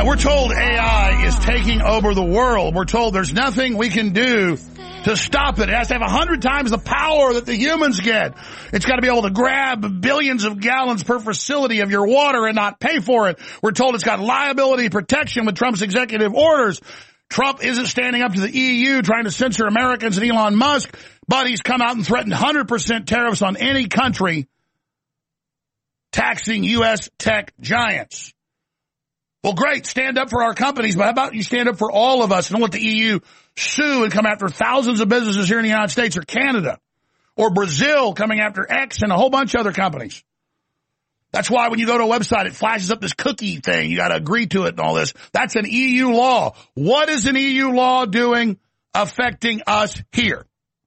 We're told AI is taking over the world. We're told there's nothing we can do to stop it. It has to have 100 times the power that the humans get. It's got to be able to grab billions of gallons per facility of your water and not pay for it. We're told it's got liability protection with Trump's executive orders. Trump isn't standing up to the EU trying to censor Americans and Elon Musk, but he's come out and threatened 100% tariffs on any country taxing U.S. tech giants. Well, great, stand up for our companies, but how about you stand up for all of us and don't let the EU sue and come after thousands of businesses here in the United States or Canada or Brazil coming after X and a whole bunch of other companies. That's why when you go to a website, it flashes up this cookie thing. You got to agree to it and all this. That's an EU law. What is an EU law doing affecting us here?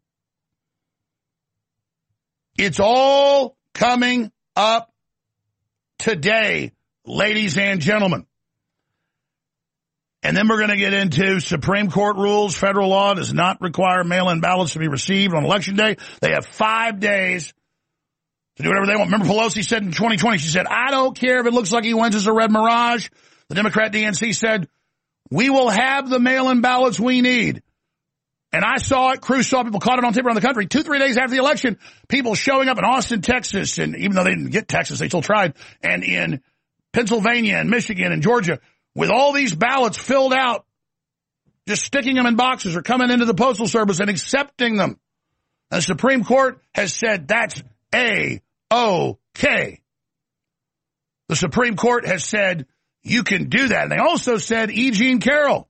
It's all coming up today, ladies and gentlemen. And then we're going to get into Supreme Court rules. Federal law does not require mail-in ballots to be received on Election Day. They have 5 days to do whatever they want. Remember Pelosi said in 2020, she said, I don't care if it looks like he wins as a red mirage. The Democrat DNC said, we will have the mail-in ballots we need. And I saw it. Cruz saw it. People caught it on tape around the country. 2-3 days after the election, people showing up in Austin, Texas, and even though they didn't get Texas, they still tried, and in Pennsylvania and Michigan and Georgia, with all these ballots filled out, just sticking them in boxes or coming into the Postal Service and accepting them. And the Supreme Court has said that's A-OK. The Supreme Court has said you can do that. And they also said E. Jean Carroll,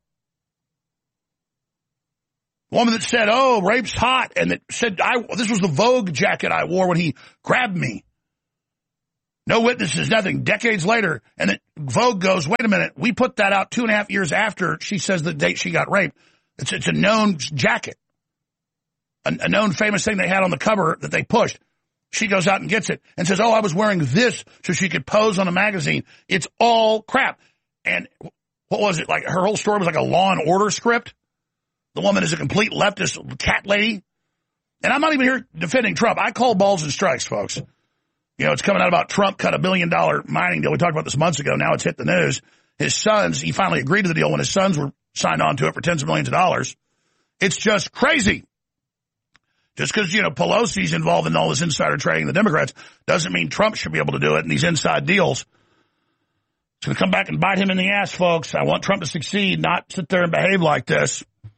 the woman that said, oh, rape's hot, and that said, this was the Vogue jacket I wore when he grabbed me. No witnesses, nothing. Decades later, and then Vogue goes, wait a minute, we put that out 2.5 years after she says the date she got raped. It's a known jacket, a known famous thing they had on the cover that they pushed. She goes out and gets it and says, oh, I was wearing this so she could pose on a magazine. It's all crap. And what was it? Like her whole story was like a Law and Order script. The woman is a complete leftist cat lady. And I'm not even here defending Trump. I call balls and strikes, folks. You know, it's coming out about Trump cut $1 billion mining deal. We talked about this months ago. Now it's hit the news. His sons, he finally agreed to the deal when his sons were signed on to it for tens of millions of dollars. It's just crazy. Just because, Pelosi's involved in all this insider trading, the Democrats, doesn't mean Trump should be able to do it in these inside deals. It's going to come back and bite him in the ass, folks. I want Trump to succeed, not sit there and behave like this.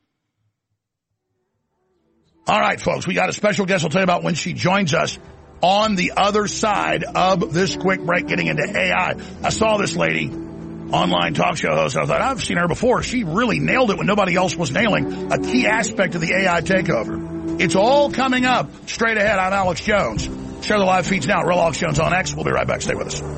All right, folks, we got a special guest. We'll tell you about when she joins us on the other side of this quick break, getting into AI. I saw this lady, online talk show host. I thought, I've seen her before. She really nailed it when nobody else was nailing a key aspect of the AI takeover. It's all coming up straight ahead. I'm Alex Jones. Share the live feeds now at Real Alex Jones on X. We'll be right back. Stay with us.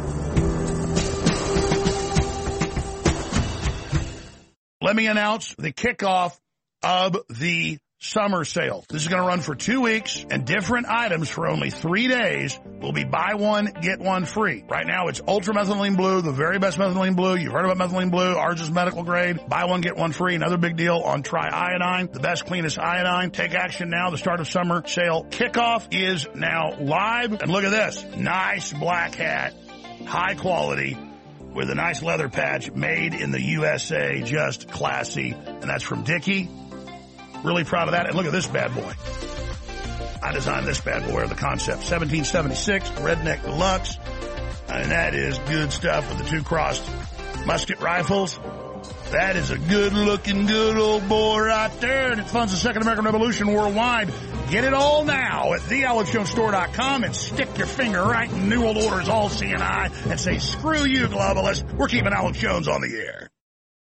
Let me announce the kickoff of the summer sale. This is going to run for 2 weeks, and different items for only 3 days will be buy one, get one free. Right now, it's Ultra Methylene Blue, the very best methylene blue. You've heard about methylene blue. Ours is medical grade. Buy one, get one free. Another big deal on Tri-Iodine, the best, cleanest iodine. Take action now. The start of summer sale kickoff is now live. And look at this. Nice black hat, high quality, with a nice leather patch, made in the USA, just classy. And that's from Dickie. Really proud of that. And look at this bad boy. I designed this bad boy, the concept. 1776, Redneck Deluxe. And that is good stuff with the 2 crossed musket rifles. That is a good-looking, good old boy right there. And it funds the Second American Revolution worldwide. Get it all now at thealexjonestore.com and stick your finger right in New World Order's all CNI and say, screw you, globalists. We're keeping Alex Jones on the air.